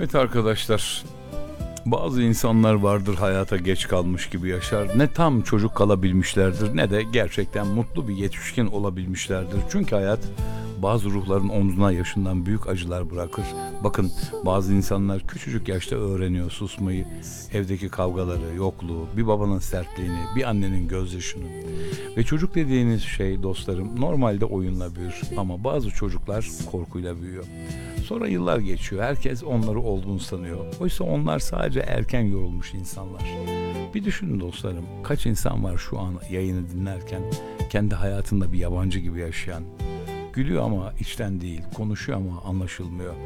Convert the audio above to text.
Evet arkadaşlar, bazı insanlar vardır hayata geç kalmış gibi yaşar. Ne tam çocuk kalabilmişlerdir ne de gerçekten mutlu bir yetişkin olabilmişlerdir. Çünkü hayat bazı ruhların omzuna yaşından büyük acılar bırakır. Bakın, bazı insanlar küçücük yaşta öğreniyor susmayı, evdeki kavgaları, yokluğu, bir babanın sertliğini, bir annenin gözyaşını. Ve çocuk dediğiniz şey dostlarım normalde oyunla büyür ama bazı çocuklar korkuyla büyüyor. Sonra yıllar geçiyor. Herkes onları olgun sanıyor. Oysa onlar sadece erken yorulmuş insanlar. Bir düşünün dostlarım. Kaç insan var şu an yayını dinlerken kendi hayatında bir yabancı gibi yaşayan. Gülüyor ama içten değil, konuşuyor ama anlaşılmıyor.